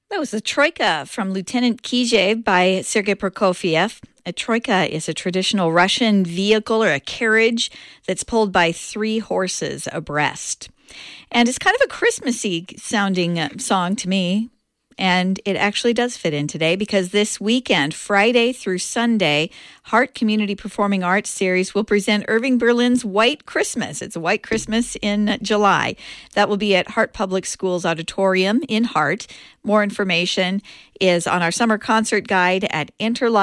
That was a troika from Lieutenant Kijev by Sergei Prokofiev. A troika is a traditional Russian vehicle or a carriage that's pulled by 3 horses abreast. And it's kind of a Christmassy sounding song to me. And it actually does fit in today because this weekend, Friday through Sunday, Hart Community Performing Arts Series will present Irving Berlin's White Christmas. It's a White Christmas in July. That will be at Hart Public Schools Auditorium in Hart. More information is on our summer concert guide at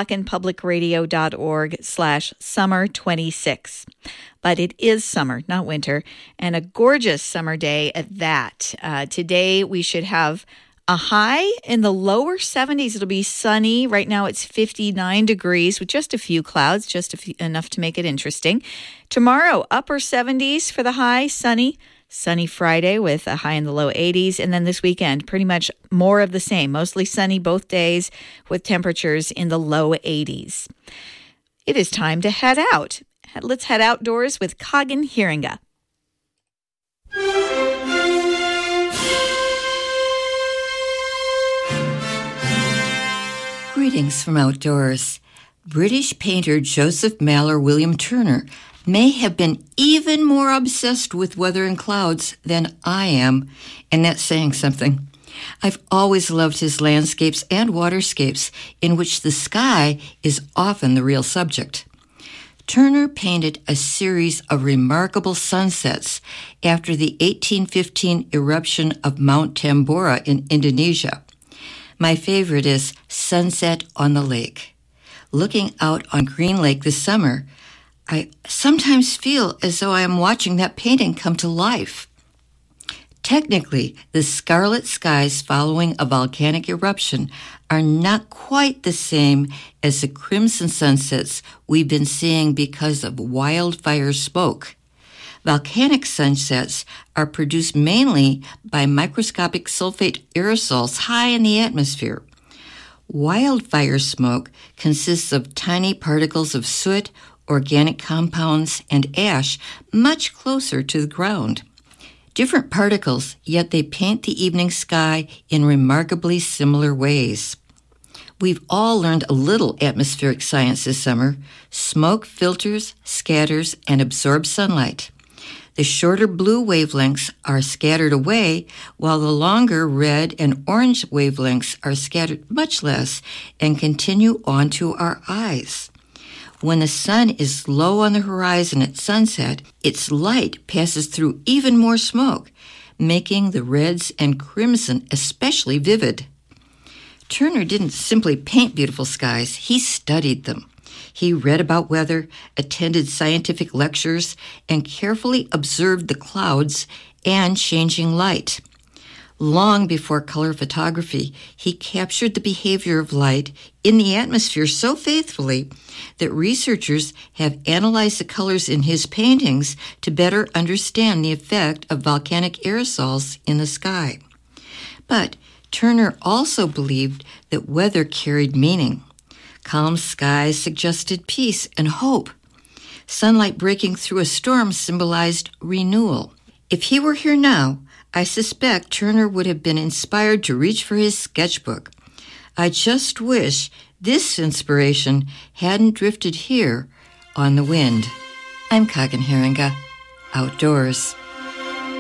interlochenpublicradio.org/summer26. But it is summer, not winter, and a gorgeous summer day at that. Today we should have a high in the lower 70s. It'll be sunny. Right now it's 59 degrees with just a few clouds, enough to make it interesting. Tomorrow, upper 70s for the high, sunny. Sunny Friday with a high in the low 80s. And then this weekend, pretty much more of the same. Mostly sunny both days with temperatures in the low 80s. It is time to head out. Let's head outdoors with Kagan Hiringa. Greetings from outdoors. British painter Joseph Maler William Turner may have been even more obsessed with weather and clouds than I am, and that's saying something. I've always loved his landscapes and waterscapes in which the sky is often the real subject. Turner painted a series of remarkable sunsets after the 1815 eruption of Mount Tambora in Indonesia. My favorite is Sunset on the Lake. Looking out on Green Lake this summer, I sometimes feel as though I am watching that painting come to life. Technically, the scarlet skies following a volcanic eruption are not quite the same as the crimson sunsets we've been seeing because of wildfire smoke. Volcanic sunsets are produced mainly by microscopic sulfate aerosols high in the atmosphere. Wildfire smoke consists of tiny particles of soot, organic compounds, and ash much closer to the ground. Different particles, yet they paint the evening sky in remarkably similar ways. We've all learned a little atmospheric science this summer. Smoke filters, scatters, and absorbs sunlight. The shorter blue wavelengths are scattered away, while the longer red and orange wavelengths are scattered much less and continue onto our eyes. When the sun is low on the horizon at sunset, its light passes through even more smoke, making the reds and crimson especially vivid. Turner didn't simply paint beautiful skies, he studied them. He read about weather, attended scientific lectures, and carefully observed the clouds and changing light. Long before color photography, he captured the behavior of light in the atmosphere so faithfully that researchers have analyzed the colors in his paintings to better understand the effect of volcanic aerosols in the sky. But Turner also believed that weather carried meaning. Calm skies suggested peace and hope. Sunlight breaking through a storm symbolized renewal. If he were here now, I suspect Turner would have been inspired to reach for his sketchbook. I just wish this inspiration hadn't drifted here on the wind. I'm Kagan Hiringa, outdoors.